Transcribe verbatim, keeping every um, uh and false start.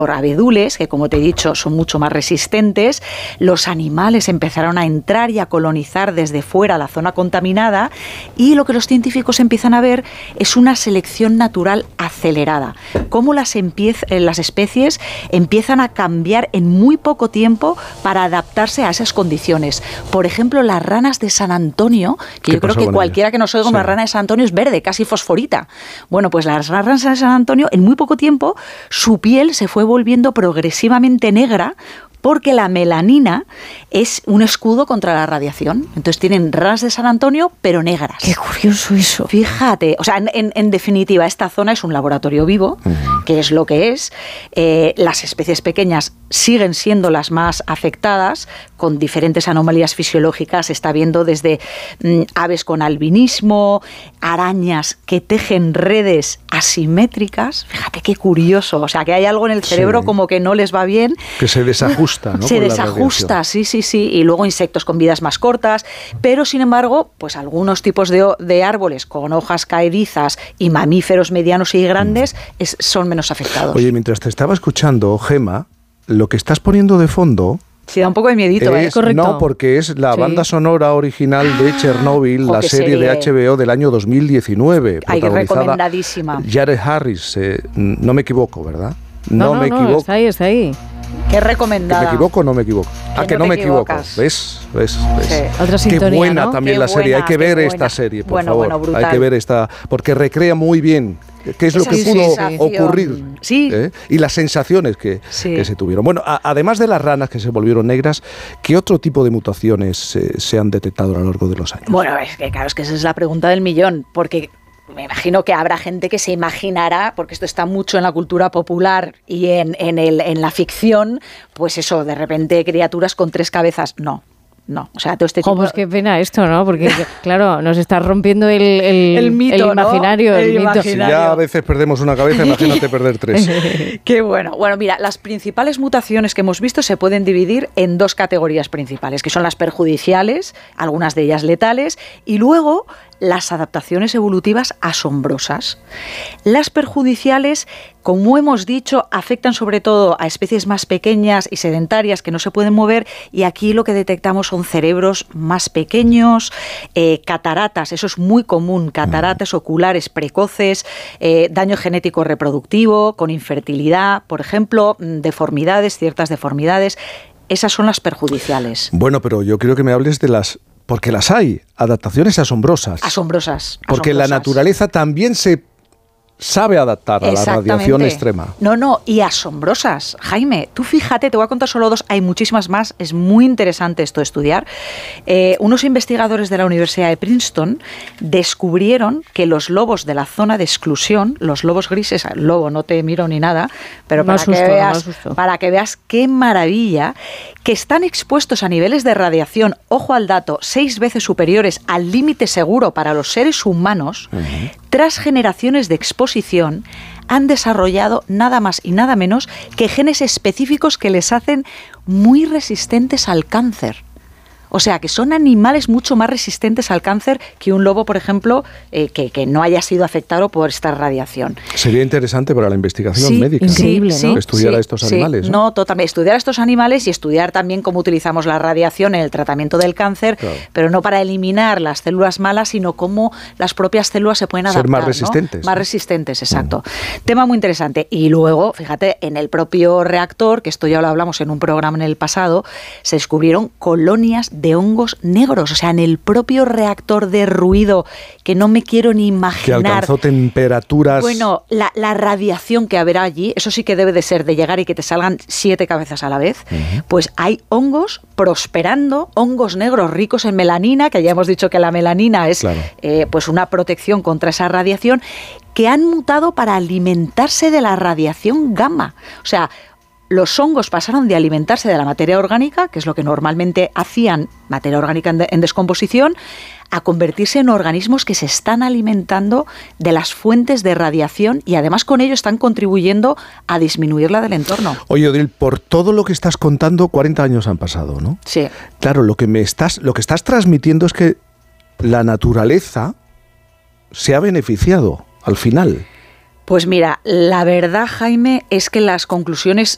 abedules, que como te he dicho son mucho más resistentes, los animales empezaron a entrar y a colonizar desde fuera la zona contaminada, y lo que los científicos empiezan a ver es una selección natural acelerada, cómo las, empiez- las especies empiezan a cambiar en muy poco tiempo para adaptarse a esas condiciones. Por ejemplo, las ranas de San Antonio, que yo creo que cualquiera ella? que nos oiga sí. una rana de San Antonio es verde, casi fosforita. Bueno, pues las ranas de San Antonio en muy poco tiempo su piel se fue volviendo progresivamente negra, porque la melanina es un escudo contra la radiación. Entonces tienen ranas de San Antonio, pero negras. Qué curioso eso. Fíjate, o sea, en, en, en definitiva, esta zona es un laboratorio vivo, uh-huh. que es lo que es. Eh, las especies pequeñas siguen siendo las más afectadas, con diferentes anomalías fisiológicas. Se está viendo desde mm, aves con albinismo, arañas que tejen redes asimétricas. Fíjate qué curioso. O sea, que hay algo en el cerebro sí. como que no les va bien. Que se desajusta. ¿No? Se desajusta, sí, sí, sí, y luego insectos con vidas más cortas, pero sin embargo, pues algunos tipos de, de árboles con hojas caedizas y mamíferos medianos y grandes es, son menos afectados. Oye, mientras te estaba escuchando, Gema, lo que estás poniendo de fondo... Sí, da un poco de miedito, es, ¿eh? Correcto. No, porque es la sí. banda sonora original de ah, Chernobyl, la serie, serie de H B O del año dos mil diecinueve. Ay, recomendadísima. Jared Harris, eh, no me equivoco, ¿verdad? No, no, no me no, equivoco. Está ahí, está ahí. Qué recomendada. ¿Que me equivoco o no me equivoco? Que ah, que no, no me equivocas. equivoco. ¿Ves? ¿Ves? ¿Ves? Sí. Otra qué sintonía, buena ¿no? también qué la buena, serie. Hay que ver buena. esta serie, por bueno, favor. Bueno, brutal. Hay que ver esta, porque recrea muy bien qué es Esa lo que pudo sensación. ocurrir. Sí. ¿eh? Y las sensaciones que, sí. que se tuvieron. Bueno, a, además de las ranas que se volvieron negras, ¿qué otro tipo de mutaciones eh, se han detectado a lo largo de los años? Bueno, es que claro, es que esa es la pregunta del millón, porque... me imagino que habrá gente que se imaginará, porque esto está mucho en la cultura popular y en, en, el, en la ficción, pues eso, de repente criaturas con tres cabezas. No, no. O sea, todo este tipo... Oh, pues qué pena esto, ¿no? Porque, claro, nos está rompiendo el, el, el mito, el imaginario. ¿no? El el mito. imaginario. Si ya a veces perdemos una cabeza, imagínate perder tres. Qué bueno. Bueno, mira, las principales mutaciones que hemos visto se pueden dividir en dos categorías principales, que son las perjudiciales, algunas de ellas letales, y luego las adaptaciones evolutivas asombrosas. Las perjudiciales, como hemos dicho, afectan sobre todo a especies más pequeñas y sedentarias que no se pueden mover, y aquí lo que detectamos son cerebros más pequeños, eh, cataratas, eso es muy común, cataratas oculares precoces, eh, daño genético reproductivo, con infertilidad, por ejemplo, deformidades, ciertas deformidades. Esas son las perjudiciales. Bueno, pero yo quiero que me hables de las... porque las hay, adaptaciones asombrosas. Asombrosas. Porque asombrosas. la naturaleza también se sabe adaptar a la radiación extrema. No, no, y asombrosas. Jaime, tú fíjate, te voy a contar solo dos, hay muchísimas más, es muy interesante esto de estudiar. Eh, unos investigadores de la Universidad de Princeton descubrieron que los lobos de la zona de exclusión, los lobos grises, lobo, no te miro ni nada, pero para, asusto, que veas, no para que veas qué maravilla, que están expuestos a niveles de radiación, ojo al dato, seis veces superiores al límite seguro para los seres humanos, uh-huh. tras generaciones de exposición, han desarrollado nada más y nada menos que genes específicos que les hacen muy resistentes al cáncer. O sea, que son animales mucho más resistentes al cáncer que un lobo, por ejemplo, eh, que, que no haya sido afectado por esta radiación. Sería interesante para la investigación sí, médica. Increíble, sí, ¿no? Sí, estudiar sí, a estos sí, animales. ¿no? No, totalmente. Estudiar a estos animales y estudiar también cómo utilizamos la radiación en el tratamiento del cáncer, claro. pero no para eliminar las células malas, sino cómo las propias células se pueden adaptar. Ser más resistentes. ¿no? Más resistentes, exacto. Uh-huh. Tema muy interesante. Y luego, fíjate, en el propio reactor, que esto ya lo hablamos en un programa en el pasado, se descubrieron colonias de hongos negros. O sea, en el propio reactor de ruido, que no me quiero ni imaginar. Que alcanzó temperaturas... Bueno, la, la radiación que habrá allí, eso sí que debe de ser de llegar y que te salgan siete cabezas a la vez, uh-huh. pues hay hongos prosperando, hongos negros ricos en melanina, que ya hemos dicho que la melanina es claro. eh, pues una protección contra esa radiación, que han mutado para alimentarse de la radiación gamma. O sea, los hongos pasaron de alimentarse de la materia orgánica, que es lo que normalmente hacían, materia orgánica en, de, en descomposición, a convertirse en organismos que se están alimentando de las fuentes de radiación y además con ello están contribuyendo a disminuir la del entorno. Oye, Odil, por todo lo que estás contando, cuarenta años han pasado, ¿no? Sí. Claro, lo que me estás, lo que estás transmitiendo es que la naturaleza se ha beneficiado al final. Pues mira, la verdad, Jaime, es que las conclusiones